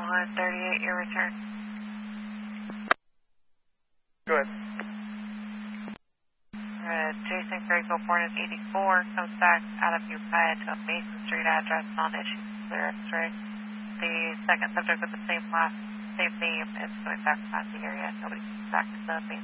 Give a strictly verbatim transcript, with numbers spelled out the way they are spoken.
one thirty-eight, your return. Go ahead. Uh, Jason Greg Born is eighty-four, comes back out of Ukiah to a Mason Street address on issue clear X-ray. The second subject with the same last, same name is going back past the area. Nobody comes back to the Mason